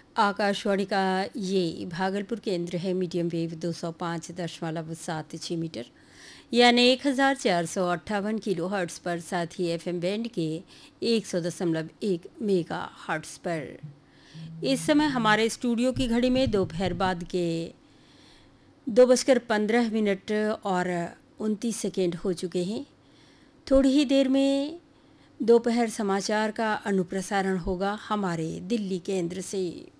आकाशवाणी का ये भागलपुर केंद्र है। मीडियम वेव 205.76 मीटर यानी 1458 किलो हर्ट्स पर, साथ ही एफएम बैंड के 100.1 मेगा हर्ट्स पर। इस समय हमारे स्टूडियो की घड़ी में दोपहर बाद के 2:15 और 29 हो चुके हैं। थोड़ी ही देर में दोपहर समाचार का अनुप्रसारण होगा हमारे दिल्ली केंद्र से।